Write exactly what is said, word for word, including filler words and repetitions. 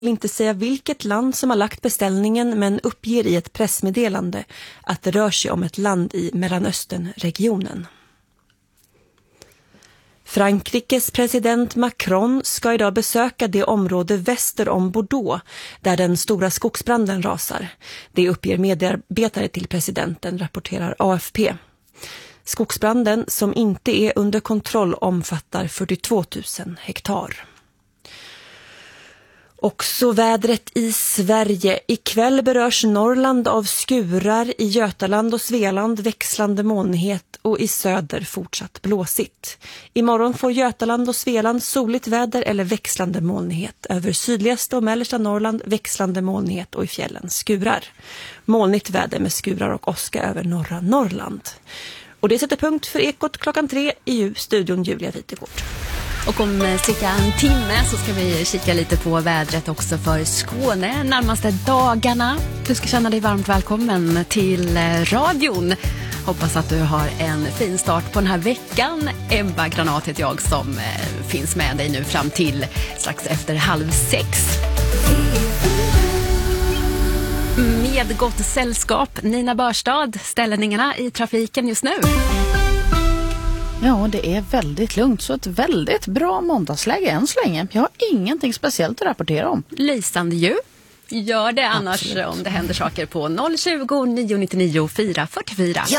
vill inte säga vilket land som har lagt beställningen men uppger i ett pressmeddelande att det rör sig om ett land i Mellanösternregionen. Frankrikes president Macron ska idag besöka det område väster om Bordeaux där den stora skogsbranden rasar. Det uppger medarbetare till presidenten, rapporterar A F P. Skogsbranden, som inte är under kontroll, omfattar fyrtiotvå tusen hektar. Också vädret i Sverige. Ikväll berörs Norrland av skurar, i Götaland och Svealand växlande molnighet och i söder fortsatt blåsigt. Imorgon får Götaland och Svealand soligt väder eller växlande molnighet. Över sydligaste och mellersta Norrland växlande molnighet och i fjällen skurar. Molnigt väder med skurar och åska över norra Norrland. Och det sätter punkt för Ekot klockan tre i studion Julia Vitegård. Och om cirka en timme så ska vi kika lite på vädret också för Skåne närmaste dagarna. Du ska känna dig varmt välkommen till radion. Hoppas att du har en fin start på den här veckan. Ebba Granat heter jag som finns med dig nu fram till strax efter halv sex. Med gott sällskap, Nina Börstad, ställningarna i trafiken just nu. Ja, det är väldigt lugnt, så ett väldigt bra måndagsläge än så länge. Jag har ingenting speciellt att rapportera om. Lysande ju. Gör det annars. Absolut. Om det händer saker på noll tjugo, nio nio nio, fyra fyra fyra.